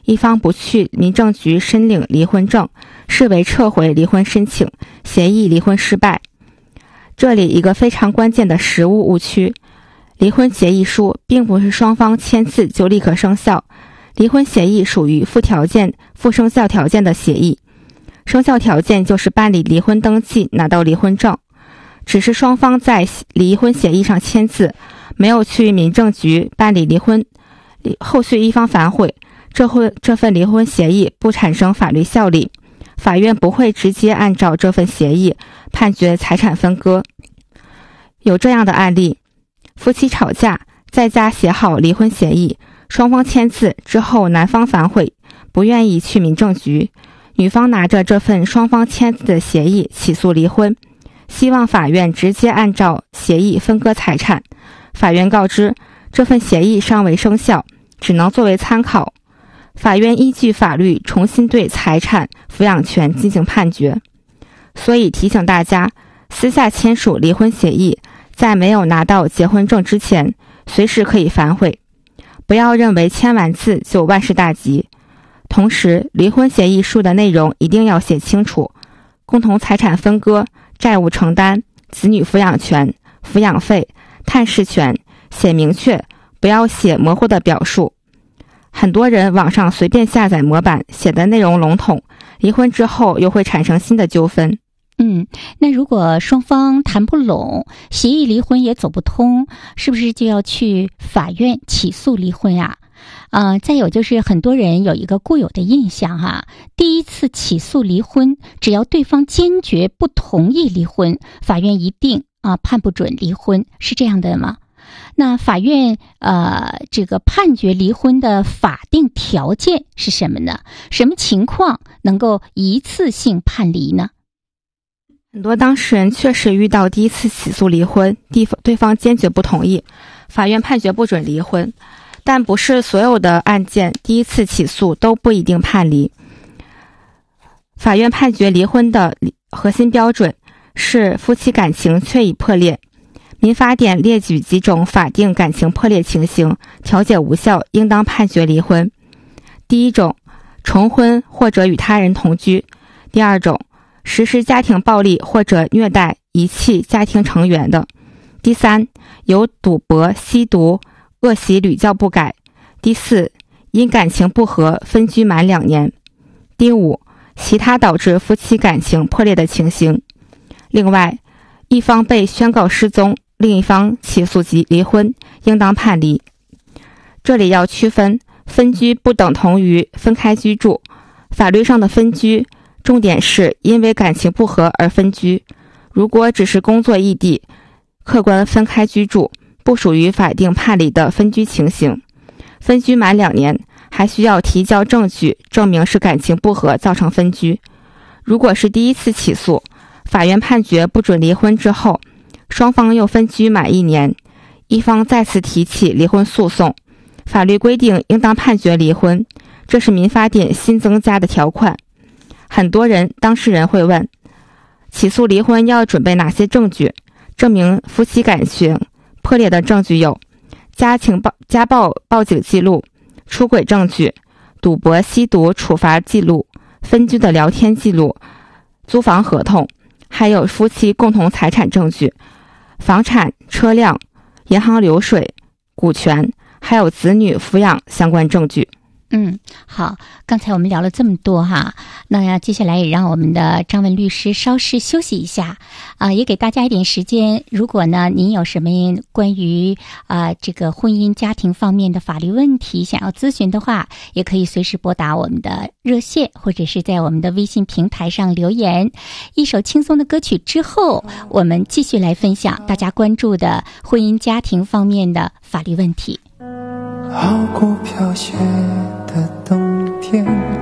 一方不去民政局申领离婚证，视为撤回离婚申请，协议离婚失败。这里一个非常关键的实务误区，离婚协议书并不是双方签字就立刻生效，离婚协议属于附条件、附生效条件的协议，生效条件就是办理离婚登记，拿到离婚证。只是双方在离婚协议上签字，没有去民政局办理离婚，后续一方反悔，这份离婚协议不产生法律效力，法院不会直接按照这份协议判决财产分割。有这样的案例，夫妻吵架，在家写好离婚协议，双方签字之后，男方反悔，不愿意去民政局，女方拿着这份双方签字的协议起诉离婚，希望法院直接按照协议分割财产。法院告知这份协议尚未生效，只能作为参考。法院依据法律重新对财产、抚养权进行判决。所以提醒大家，私下签署离婚协议，在没有拿到结婚证之前，随时可以反悔。不要认为签完字就万事大吉。同时，离婚协议书的内容一定要写清楚，共同财产分割、债务承担、子女抚养权、抚养费、探视权，写明确，不要写模糊的表述。很多人网上随便下载模板，写的内容笼统，离婚之后又会产生新的纠纷。 那如果双方谈不拢，协议离婚也走不通，是不是就要去法院起诉离婚啊？再有就是很多人有一个固有的印象第一次起诉离婚，只要对方坚决不同意离婚，法院一定判不准离婚，是这样的吗？那法院这个判决离婚的法定条件是什么呢？什么情况能够一次性判离呢？ 很多当事人确实遇到第一次起诉离婚，对方坚决不同意，法院判决不准离婚。但不是所有的案件第一次起诉都不一定判离。法院判决离婚的核心标准是夫妻感情确已破裂。民法典列举几种法定感情破裂情形，调解无效，应当判决离婚。第一种，重婚或者与他人同居；第二种，实施家庭暴力或者虐待、遗弃家庭成员的；第三，有赌博、吸毒、恶习屡教不改；第四，因感情不和分居满2年；第五，其他导致夫妻感情破裂的情形。另外，一方被宣告失踪，另一方起诉及离婚，应当判离。这里要区分，分居不等同于分开居住。法律上的分居，重点是因为感情不和而分居。如果只是工作异地，客观分开居住，不属于法定判离的分居情形。分居满2年，还需要提交证据证明是感情不和造成分居。如果是第一次起诉，法院判决不准离婚之后，双方又分居满1年，一方再次提起离婚诉讼，法律规定应当判决离婚，这是民法典新增加的条款。很多当事人会问，起诉离婚要准备哪些证据？证明夫妻感情破裂的证据有家暴报警记录、出轨证据、赌博吸毒处罚记录、分居的聊天记录、租房合同，还有夫妻共同财产证据、房产、车辆、银行流水、股权，还有子女抚养相关证据。 好，刚才我们聊了这么多那接下来也让我们的张文律师稍事休息一下也给大家一点时间。如果呢您有什么关于这个婚姻家庭方面的法律问题想要咨询的话，也可以随时拨打我们的热线，或者是在我们的微信平台上留言。一首轻松的歌曲之后，我们继续来分享大家关注的婚姻家庭方面的法律问题。 好过飘雪的冬天，